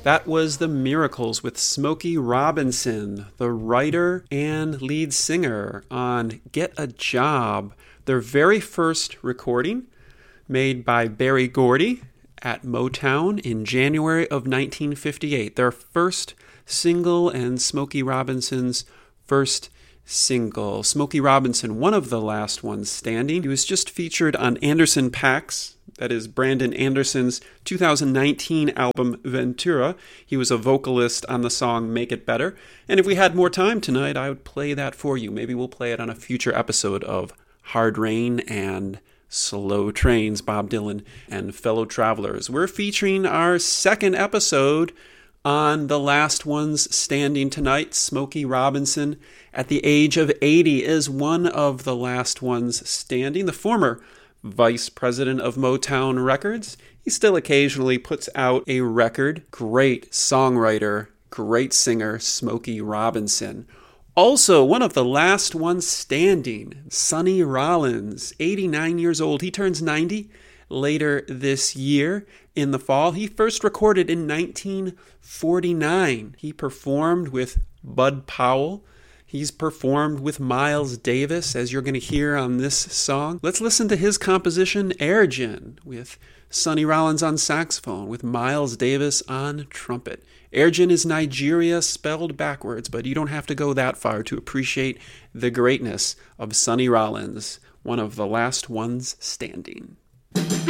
That was The Miracles with Smokey Robinson, the writer and lead singer on Get a Job, their very first recording made by Berry Gordy at Motown in January of 1958. Their first single and Smokey Robinson's first single. Smokey Robinson, one of the last ones standing. He was just featured on Anderson .Paak's, that is Brandon Anderson's 2019 album Ventura. He was a vocalist on the song Make It Better. And if we had more time tonight, I would play that for you. Maybe we'll play it on a future episode of Hard Rain and Slow Trains, Bob Dylan and Fellow Travelers. We're featuring our second episode on the last ones standing tonight. Smokey Robinson, at the age of 80, is one of the last ones standing. The former vice president of Motown Records. He still occasionally puts out a record. Great songwriter, great singer, Smokey Robinson. Also, one of the last ones standing, Sonny Rollins, 89 years old. He turns 90 later this year in the fall. He first recorded in 1949. He performed with Bud Powell. He's performed with Miles Davis, as you're going to hear on this song. Let's listen to his composition, Airgin, with Sonny Rollins on saxophone, with Miles Davis on trumpet. Airgin is Nigeria spelled backwards, but you don't have to go that far to appreciate the greatness of Sonny Rollins, one of the last ones standing.